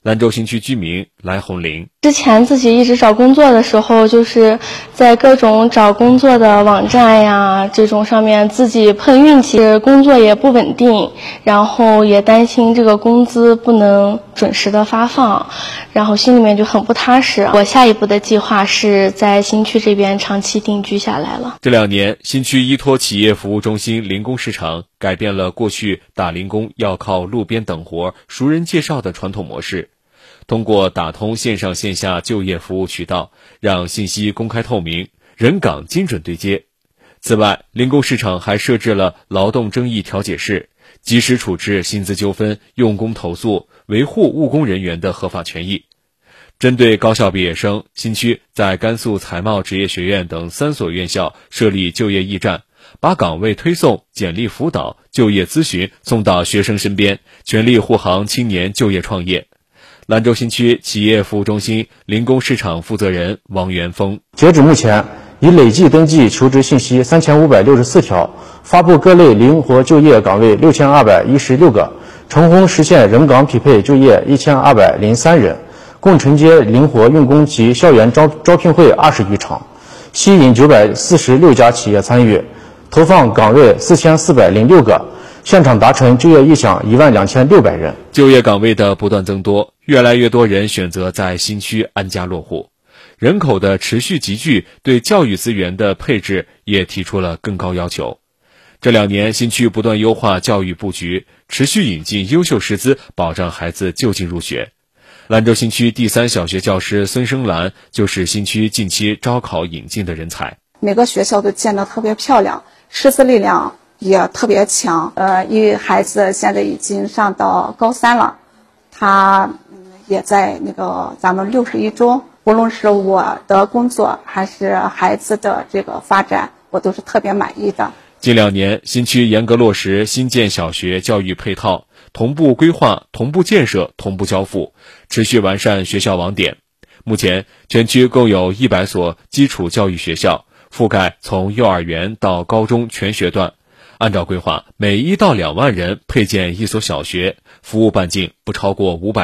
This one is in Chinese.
兰州新区居民来红林。 之前自己一直找工作的时候，就是在各种找工作的网站呀这种上面自己碰运气，工作也不稳定，然后也担心这个工资不能准时的发放，然后心里面就很不踏实。我下一步的计划是在新区这边长期定居下来了。 这2年，新区依托企业服务中心零工市场，改变了过去打零工要靠路边等活、熟人介绍的传统模式。通过打通线上线下就业服务渠道，让信息公开透明，人岗精准对接。此外，零工市场还设置了劳动争议调解室，及时处置薪资纠纷、用工投诉，维护务工人员的合法权益。针对高校毕业生，新区在甘肃财贸职业学院等3所院校设立就业驿站，把岗位推送、简历辅导、就业咨询送到学生身边，全力护航青年就业创业。兰州新区企业服务中心零工市场负责人王元峰： 截止目前，已累计登记求职信息3564条，发布各类灵活就业岗位6216个，成功实现人岗匹配就业1203人，共承接灵活用工及校园招聘会20余场，吸引946家企业参与，投放岗位4406个，现场达成就业意向12600人。 就业岗位的不断增多，越来越多人选择在新区安家落户。人口的持续集聚对教育资源的配置也提出了更高要求。这2年，新区不断优化教育布局，持续引进优秀师资，保障孩子就近入学。兰州新区第3小学教师孙生兰就是新区近期招考引进的人才。 每个学校都建得特别漂亮，师资力量也特别强。因为孩子现在已经上到高3了，他也在咱们61中，无论是我的工作还是孩子的这个发展，我都是特别满意的。 近2年，新区严格落实新建小学教育配套，同步规划、同步建设、同步交付，持续完善学校网点。目前，全区共有100所基础教育学校，覆盖从幼儿园到高中全学段。按照规划，每1到2万人配建1所小学，服务半径不超过500